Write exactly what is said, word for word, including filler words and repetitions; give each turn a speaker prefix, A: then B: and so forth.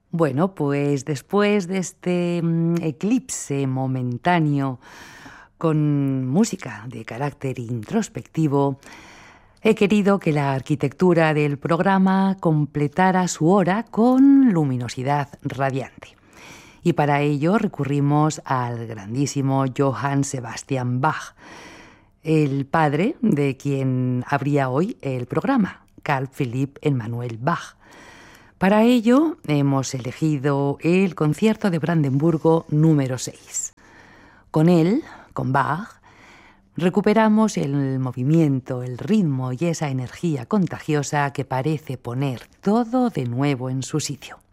A: Bueno, pues después de este mm, eclipse momentáneo con música de carácter introspectivo, he querido que la arquitectura del programa completara su hora con luminosidad radiante. Y para ello recurrimos al grandísimo Johann Sebastian Bach, el padre de quien abría hoy el programa, Carl Philipp Emanuel Bach. Para ello hemos elegido el concierto de Brandenburgo número seis. Con él, con Bach, recuperamos el movimiento, el ritmo y esa energía contagiosa que parece poner todo de nuevo en su sitio.